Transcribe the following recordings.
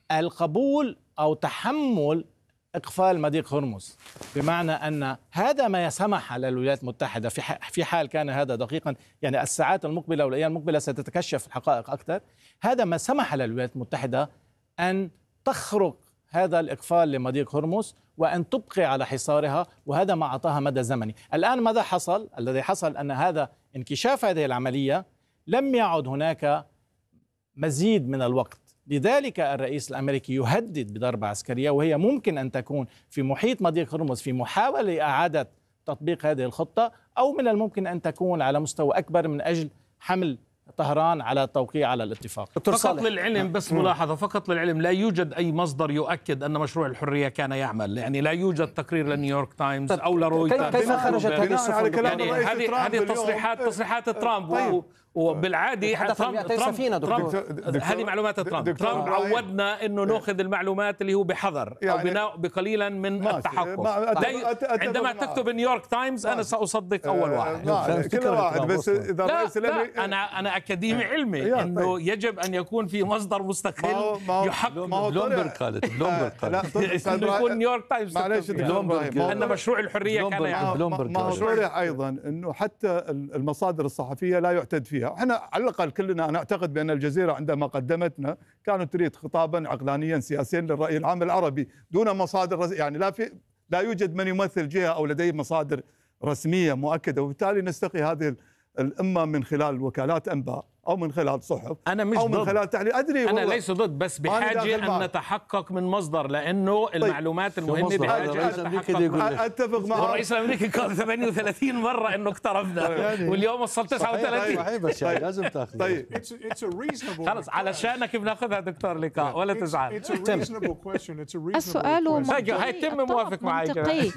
القبول أو تحمل إقفال مضيق هرمز، بمعنى أن هذا ما يسمح للولايات المتحدة في حال كان هذا دقيقا، يعني الساعات المقبلة والأيام المقبلة ستتكشف الحقائق أكثر. هذا ما سمح للولايات المتحدة أن تخرق هذا الإقفال لمضيق هرمز وأن تبقي على حصارها، وهذا ما أعطاها مدى زمني. الآن ماذا حصل؟ الذي حصل أن هذا انكشاف هذه العملية لم يعد هناك مزيد من الوقت، لذلك الرئيس الأمريكي يهدد بضربة عسكرية، وهي ممكن أن تكون في محيط مضيق هرمز في محاولة لإعادة تطبيق هذه الخطة، أو من الممكن أن تكون على مستوى أكبر من أجل حمل طهران على التوقيع على الاتفاق. فقط للعلم، بس ملاحظة فقط للعلم، لا يوجد أي مصدر يؤكد أن مشروع الحرية كان يعمل، يعني لا يوجد تقرير لنيويورك تايمز أو لرويترز. كيف خرجت هذه الصفحة؟ يعني هذه تصريحات ترامب. طيب. وبالعادي هذه معلومات ترامب عودنا انه ناخذ المعلومات اللي هو بحذر يعني او بقليلا من التحقق. عندما تكتب نيويورك تايمز انا ساصدق اول واحد. كل واحد، بس اذا الرئيس الامريكي انا اكاديمي علمي انه يجب ان يكون في مصدر مستقل يحقق. بلومبرج قالت انه يكون نيويورك تايمز ان مشروع الحريه كان يعمل. ما هو صريح ايضا انه حتى المصادر الصحفيه لا يعتد فيها. احنا على الاقل كلنا انا اعتقد بان الجزيره عندما قدمتنا كانت تريد خطابا عقلانيا سياسيا للراي العام العربي دون مصادر، يعني لا يوجد من يمثل جهه او لديه مصادر رسميه مؤكده، وبالتالي نستقي هذه الامه من خلال وكالات انباء او من خلال صحف أنا مش او من خلال تحليل. ادري انا ليس ضد، بس بحاجه ان نتحقق من مصدر، لانه المعلومات المهمه بحاجه نتحقق. اتفق مع الرئيس الامريكي قال 38 مره انه اقتربنا واليوم وصل 39. بس يعني لازم تاخذ. طيب خلص علشانك بناخذها دكتور لقاء ولا تزعل. السؤال هيتم موافق معي،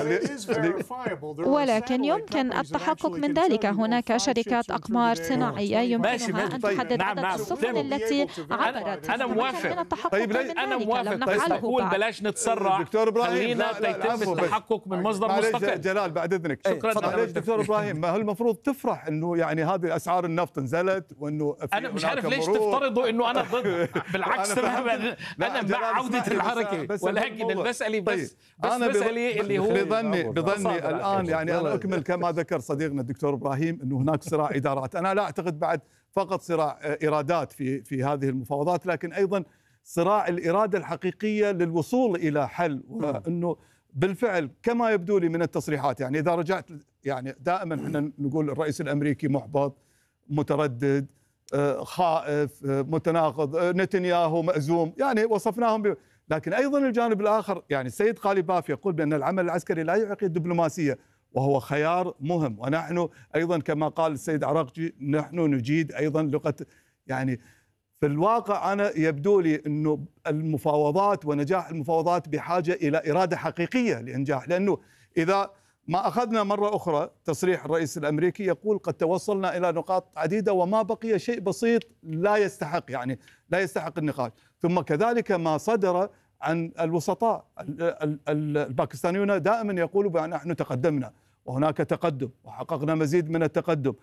ولكن يمكن التحقق من ذلك. هناك شركات أقمار صناعية يمكنها أن تحدد عدد السفن التي عبرت. أنا موافق. طيب أنا موافق. أقول بلاش نتسرع، خلينا يتم التحقق من مصدر مستقل. جلال بعد إذنك، شكرا دكتور إبراهيم. ما هل المفروض تفرح إنه يعني هذه أسعار النفط نزلت وإنه أنا مش عارف ليش تفترضوا إنه أنا ضد. بالعكس تماما أنا مع عودة الحركة، ولكن المسألة بس مسألة اللي هو بظني الآن يعني أنا أكمل كما ذكر صديقنا الدكتور إبراهيم أنه هناك صراع إدارات. أنا لا أعتقد بعد فقط صراع إرادات في هذه المفاوضات، لكن أيضا صراع الإرادة الحقيقية للوصول إلى حل. وأنه بالفعل كما يبدو لي من التصريحات، يعني إذا رجعت يعني دائما احنا نقول الرئيس الأمريكي محبط، متردد، خائف، متناقض، نتنياهو مأزوم، يعني وصفناهم لكن أيضا الجانب الآخر يعني السيد قاليباف يقول بأن العمل العسكري لا يعيق الدبلوماسية، وهو خيار مهم. ونحن أيضا كما قال السيد عراقجي نحن نجيد أيضا لغة، يعني في الواقع أنا يبدو لي أنه المفاوضات ونجاح المفاوضات بحاجة إلى إرادة حقيقية لإنجاح، لأنه إذا ما أخذنا مرة أخرى تصريح الرئيس الأمريكي يقول قد توصلنا إلى نقاط عديدة وما بقي شيء بسيط لا يستحق، يعني لا يستحق النقاش. ثم كذلك ما صدر عن الوسطاء الباكستانيون دائما يقولوا بأن نحن تقدمنا وهناك تقدم وحققنا مزيد من التقدم.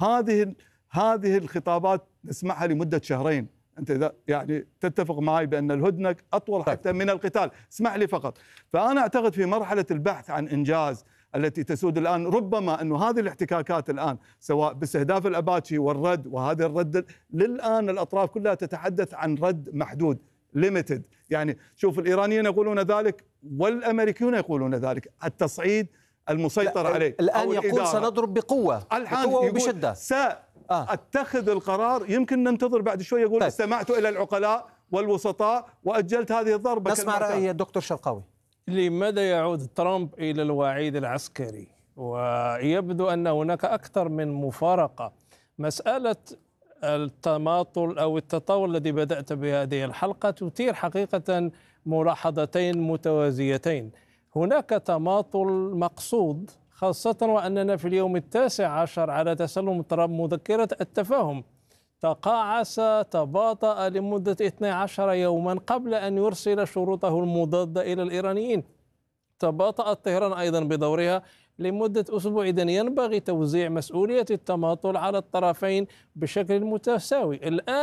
هذه الخطابات نسمعها لمدة شهرين. أنت إذا يعني تتفق معي بأن الهدنة أطول حتى من القتال. اسمح لي فقط. فأنا أعتقد في مرحلة البحث عن إنجاز التي تسود الآن، ربما أنه هذه الاحتكاكات الآن سواء باستهداف الأباتشي والرد، وهذا الرد للآن الأطراف كلها تتحدث عن رد محدود limited. يعني شوف الإيرانيين يقولون ذلك والأمريكيون يقولون ذلك، التصعيد المسيطر عليه الآن يقول سنضرب بقوة وبشدة. سأتخذ القرار، يمكن ننتظر بعد شوي يقول استمعت إلى العقلاء والوسطاء وأجلت هذه الضربة. نسمع رأي الدكتور شرقاوي. لماذا يعود ترامب إلى الوعيد العسكري؟ ويبدو أن هناك أكثر من مفارقة. مسألة التماطل أو التطور الذي بدأت بهذه الحلقة تثير حقيقة ملاحظتين متوازيتين. هناك تماطل مقصود، خاصة وأننا في اليوم 19 على تسلم ترامب مذكرة التفاهم. تقاعس، تباطأ لمدة 12 يوما قبل أن يرسل شروطه المضادة إلى الإيرانيين. تباطأت طهران أيضا بدورها لمدة أسبوع. إذن ينبغي توزيع مسؤولية التماطل على الطرفين بشكل متساوي. الآن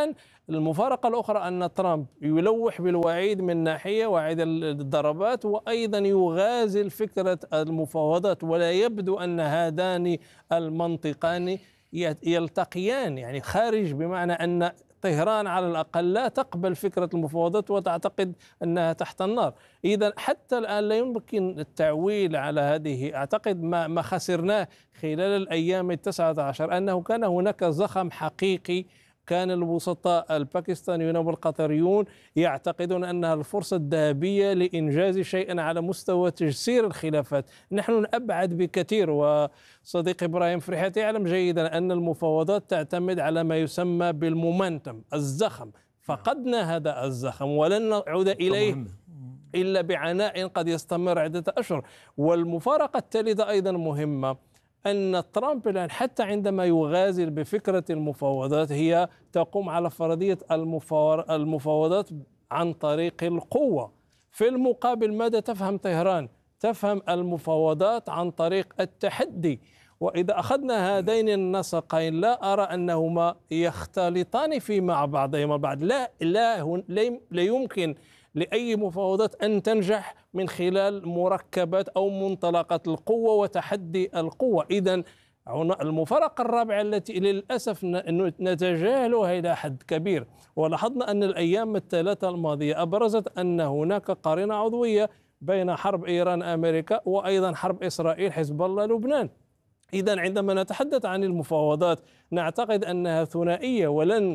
المفارقة الأخرى أن ترامب يلوح بالوعيد من ناحية، وعيد الضربات، وأيضا يغازل فكرة المفاوضات، ولا يبدو أن هذان المنطقان يلتقيان، يعني خارج، بمعنى أن طهران على الأقل لا تقبل فكرة المفاوضات وتعتقد أنها تحت النار. إذا حتى الآن لا يمكن التعويل على هذه. أعتقد ما خسرناه خلال الأيام 19 أنه كان هناك زخم حقيقي، كان الوسطاء الباكستانيون والقطريون يعتقدون أنها الفرصة الذهبية لإنجاز شيء على مستوى تجسير الخلافات. نحن أبعد بكثير، وصديق إبراهيم فرحات يعلم جيدا أن المفاوضات تعتمد على ما يسمى بالمومنتم، الزخم. فقدنا هذا الزخم ولن نعود إليه إلا بعناء قد يستمر عدة أشهر. والمفارقة الثالثة أيضا مهمة، أن ترامب الآن حتى عندما يغازل بفكرة المفاوضات هي تقوم على فرضية المفاوضات عن طريق القوة. في المقابل ماذا تفهم طهران؟ تفهم المفاوضات عن طريق التحدي. وإذا أخذنا هذين النسقين لا أرى أنهما يختلطان فيما بعضهما البعض. لا يمكن لأي مفاوضات أن تنجح من خلال مركبات أو منطلقات القوة وتحدي القوة. إذن المفارقة الرابعة التي للأسف نتجاهلها إلى حد كبير، ولاحظنا أن الأيام الثلاثة الماضية أبرزت أن هناك قرينة عضوية بين حرب إيران أمريكا وأيضا حرب إسرائيل حزب الله لبنان. إذن عندما نتحدث عن المفاوضات نعتقد أنها ثنائية،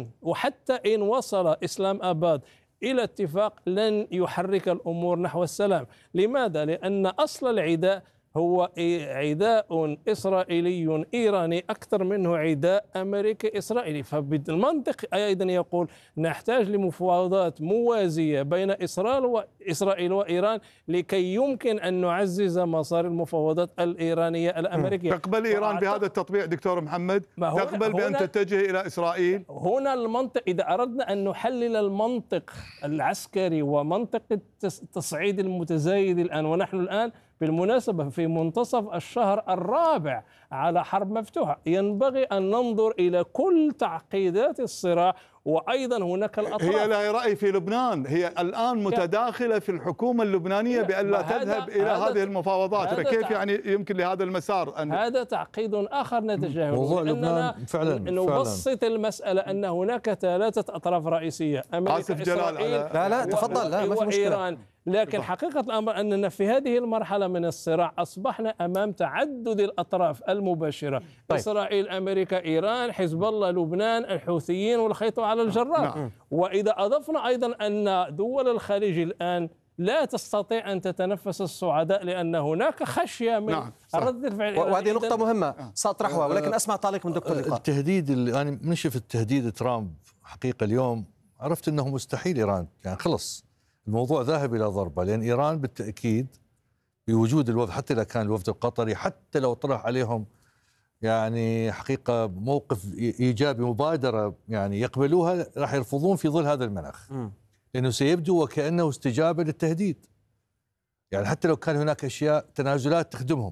وحتى إن وصل إسلام آباد إلى اتفاق لن يحرك الأمور نحو السلام. لماذا؟ لأن أصل العداء هو عداء إسرائيلي إيراني أكثر منه عداء أمريكي إسرائيلي. فبالمنطق أيضا يقول نحتاج لمفاوضات موازية بين إسرائيل وإيران لكي يمكن أن نعزز مسار المفاوضات الإيرانية الأمريكية. تقبل إيران بهذا التطبيع دكتور محمد؟ تقبل بأن تتجه إلى إسرائيل؟ هنا المنطق، إذا أردنا أن نحلل المنطق العسكري ومنطق التصعيد المتزايد الآن، ونحن الآن بالمناسبة في منتصف الشهر الرابع على حرب مفتوحة، ينبغي أن ننظر إلى كل تعقيدات الصراع. وأيضا هناك الأطراف، هي لها رأي في لبنان، هي الآن متداخلة في الحكومة اللبنانية بأن لا تذهب إلى هذه المفاوضات. فكيف يعني يمكن لهذا المسار أن هذا تعقيد آخر نتجاهله؟ موضوع لبنان فعلا نبسط المسألة أن هناك ثلاثة أطراف رئيسية، أمريكا، إسرائيل، لا تفضل، لا ما في مشكلة، وإيران. لكن حقيقة الأمر أننا في هذه المرحلة من الصراع أصبحنا أمام تعدد الأطراف المباشرة. إسرائيل، أمريكا، إيران، حزب الله، لبنان، الحوثيين، والخيط على الجرار. وإذا أضفنا أيضا أن دول الخليج الآن لا تستطيع أن تتنفس الصعداء لأن هناك خشية من رد الفعل. وهذه نقطة مهمة سأطرحها، ولكن أسمع تعليق من دكتور لقاء. التهديد اللي أنا منشف التهديد ترامب حقيقة اليوم عرفت أنه مستحيل إيران، يعني خلص الموضوع ذاهب إلى ضربة، لأن إيران بالتأكيد بوجود الوفد، حتى إذا كان الوفد القطري، حتى لو طرح عليهم يعني حقيقة موقف إيجابي، مبادرة يعني يقبلوها، راح يرفضون في ظل هذا المناخ، لأنه سيبدو وكأنه استجابة للتهديد، يعني حتى لو كان هناك أشياء تنازلات تخدمهم.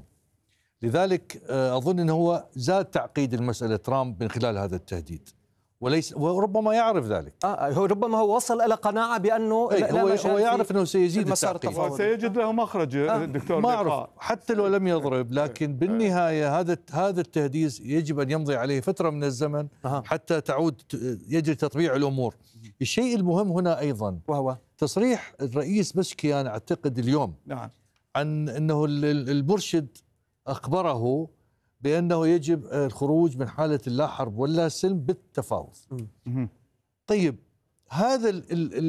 لذلك أظن أنه هو زاد تعقيد المسألة ترامب من خلال هذا التهديد، وربما يعرف ذلك. ربما هو وصل إلى قناعة بأنه هو يعرف أنه سيزيد التعقيد وسيجد له مخرج. دكتور ما أعرف حتى لو لم يضرب، لكن بالنهاية هذا التهديد يجب أن يمضي عليه فترة من الزمن حتى تعود يجري تطبيع الأمور. الشيء المهم هنا أيضا وهو تصريح الرئيس بشكيان أعتقد اليوم عن أنه المرشد أخبره بأنه يجب الخروج من حالة اللا حرب ولا سلم بالتفاوض. طيب هذا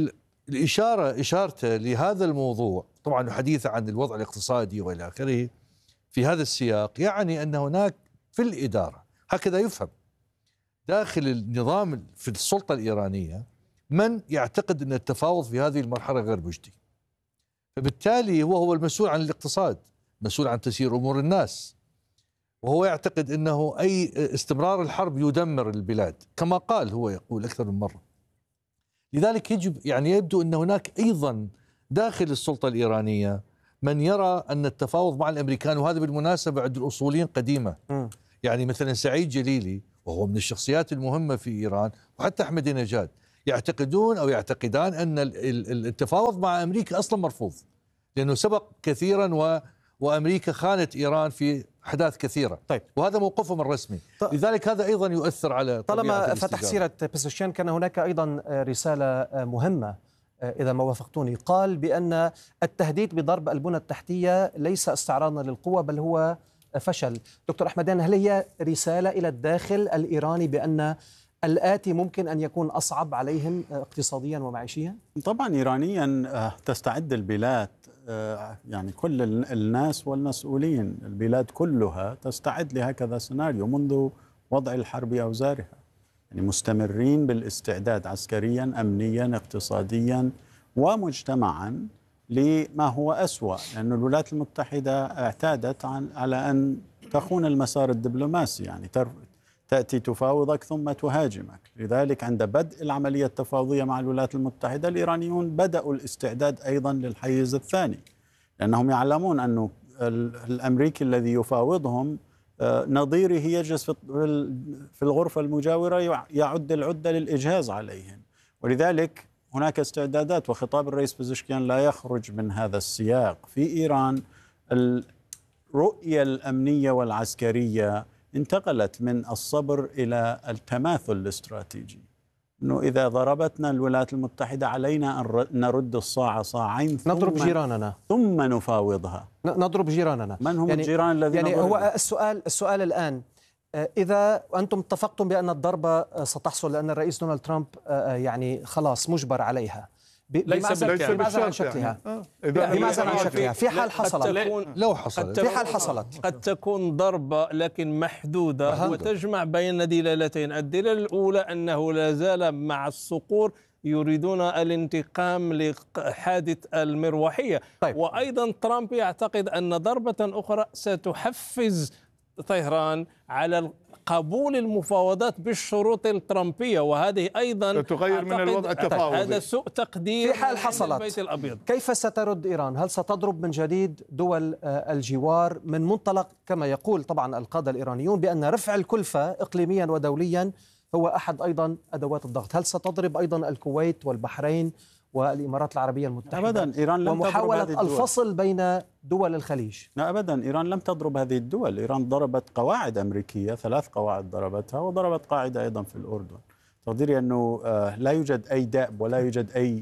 إشارته لهذا الموضوع، طبعا حديثه عن الوضع الاقتصادي وإلى آخره في هذا السياق، يعني أن هناك في الإدارة، هكذا يفهم داخل النظام في السلطة الإيرانية، من يعتقد أن التفاوض في هذه المرحلة غير مجدي، فبالتالي هو المسؤول عن الاقتصاد، مسؤول عن تسيير أمور الناس، وهو يعتقد أنه أي استمرار الحرب يدمر البلاد كما قال، هو يقول أكثر من مرة. لذلك يجب يعني يبدو أن هناك أيضا داخل السلطة الإيرانية من يرى أن التفاوض مع الأمريكان، وهذا بالمناسبة عند الأصوليين قديمة، يعني مثلا سعيد جليلي وهو من الشخصيات المهمة في إيران، وحتى أحمدي نجاد يعتقدون أو يعتقدان أن التفاوض مع أمريكا أصلا مرفوض، لأنه سبق كثيرا وأمريكا خانت إيران في أحداث كثيرة. طيب. وهذا موقفهم الرسمي. لذلك هذا أيضا يؤثر على طالما فتح سيرة بيزوشيان، كان هناك أيضا رسالة مهمة إذا ما وافقتوني، قال بأن التهديد بضرب البنى التحتية ليس استعراضا للقوة بل هو فشل. دكتور أحمدان، هل هي رسالة إلى الداخل الإيراني بأن الآتي ممكن أن يكون أصعب عليهم اقتصاديا ومعيشيا؟ طبعا إيرانيا تستعد البلاد، يعني كل الناس والمسؤولين، البلاد كلها تستعد لهكذا سيناريو منذ وضع الحرب أوزارها، يعني مستمرين بالاستعداد عسكريا أمنيا اقتصاديا ومجتمعا لما هو أسوأ، لأن الولايات المتحدة اعتادت على أن تخون المسار الدبلوماسي، يعني تأتي تفاوضك ثم تهاجمك. لذلك عند بدء العملية التفاوضية مع الولايات المتحدة الإيرانيون بدأوا الاستعداد أيضا للحيز الثاني، لأنهم يعلمون أن الأمريكي الذي يفاوضهم نظيره يجلس في الغرفة المجاورة يعد العدة للإجهاز عليهم، ولذلك هناك استعدادات. وخطاب الرئيس بيزوشكيان لا يخرج من هذا السياق. في إيران الرؤية الأمنية والعسكرية انتقلت من الصبر إلى التماثل الاستراتيجي، أنه إذا ضربتنا الولايات المتحدة علينا أن نرد الصاع صاعين نضرب جيراننا ثم نفاوضها. نضرب جيراننا. من هم الجيران الذين يعني هو السؤال الآن، إذا أنتم اتفقتم بأن الضربة ستحصل لأن الرئيس دونالد ترامب يعني خلاص مجبر عليها، بماذا عن شكلها؟ بماذا عن شكلها؟ في حال حصلت، لو حصلت، في حال حصلت قد تكون ضربة لكن محدودة وتجمع بين دلالتين. الدلالة الأولى أنه لا زال مع الصقور يريدون الانتقام لحادث المروحية. طيب. وأيضا ترامب يعتقد أن ضربة أخرى ستحفز طهران على قبول المفاوضات بالشروط الترامبية، وهذه أيضا تغير من الوضع التفاوضي. هذا سوء تقدير في حال حصلت البيت الأبيض. كيف سترد إيران؟ هل ستضرب من جديد دول الجوار من منطلق كما يقول طبعا القادة الإيرانيون بأن رفع الكلفة إقليميا ودوليا هو أحد أيضا أدوات الضغط؟ هل ستضرب أيضا الكويت والبحرين والإمارات العربية المتحدة؟ أبدا. إيران لم ومحاولة تضرب هذه الدول. الفصل بين دول الخليج. لا أبدا، إيران لم تضرب هذه الدول. إيران ضربت قواعد أمريكية، 3 قواعد ضربتها، وضربت قاعدة أيضا في الأردن. تقديري أنه لا يوجد أي دأب ولا يوجد أي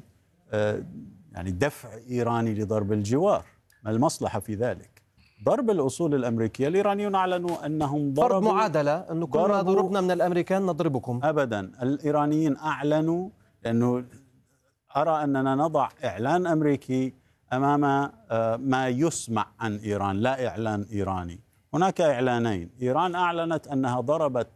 يعني دفع إيراني لضرب الجوار، ما المصلحة في ذلك؟ ضرب الأصول الأمريكية، الإيرانيون أعلنوا أنهم ضربوا، فرض معادلة أنه كل ما ضربنا من الأمريكان نضربكم. أبدا، الإيرانيين أعلنوا، لأنه أرى أننا نضع إعلان أمريكي أمام ما يسمع عن إيران، لا إعلان إيراني. هناك إعلانين. إيران أعلنت أنها ضربت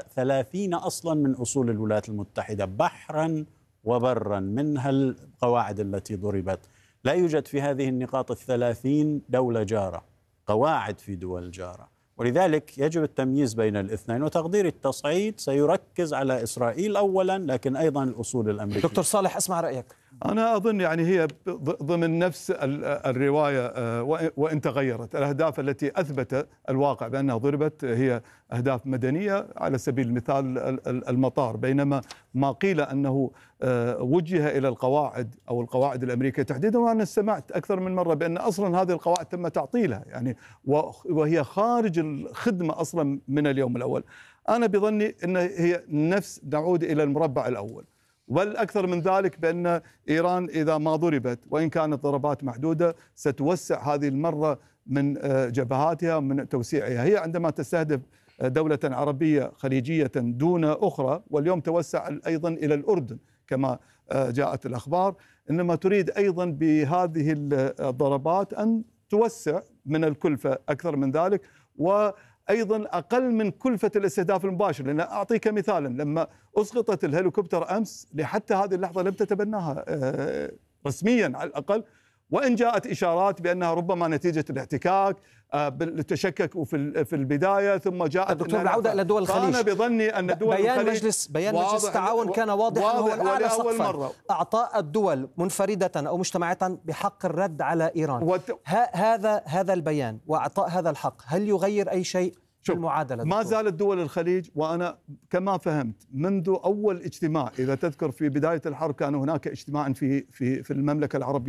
30 أصلا من أصول الولايات المتحدة بحرا وبرا، منها القواعد التي ضربت. لا يوجد في هذه النقاط 30 دولة جارة، قواعد في دول جارة، ولذلك يجب التمييز بين الاثنين. وتقدير التصعيد سيركز على إسرائيل أولا، لكن أيضا الأصول الأمريكية. دكتور صالح، اسمع رأيك. أنا أظن يعني هي ضمن نفس الرواية وإن تغيرت. الأهداف التي أثبت الواقع بأنها ضربت هي أهداف مدنية، على سبيل المثال المطار، بينما ما قيل أنه وجه إلى القواعد أو القواعد الأمريكية تحديدا، وأنا سمعت أكثر من مرة بأن أصلا هذه القواعد تم تعطيلها يعني وهي خارج الخدمة أصلا من اليوم الأول. أنا بظني أن هي نفس، نعود إلى المربع الأول، بل أكثر من ذلك، بأن إيران إذا ما ضربت وإن كانت ضربات محدودة ستوسع هذه المرة من جبهاتها ومن توسيعها. هي عندما تستهدف دولة عربية خليجية دون أخرى، واليوم توسع أيضا إلى الأردن كما جاءت الأخبار، إنما تريد أيضا بهذه الضربات أن توسع من الكلفة أكثر من ذلك، وأيضا أقل من كلفة الاستهداف المباشر. لأن أعطيك مثالا، لما أسقطت الهليكوبتر أمس لحتى هذه اللحظة لم تتبناها رسميا على الأقل، وإن جاءت إشارات بأنها ربما نتيجة الاحتكاك تشكك في البداية، ثم جاءت دكتور العودة إلى دول الخليج. أنا بظني أن دول الخليج بيان مجلس التعاون كان واضحا، هو الأعلى سقفا، أعطاء الدول منفردة أو مجتمعة بحق الرد على إيران. هذا البيان وأعطاء هذا الحق هل يغير أي شيء المعادلة. ما زالت دول الخليج، وأنا كما فهمت منذ أول اجتماع، إذا تذكر في بداية الحرب كان هناك اجتماع في المملكة العربية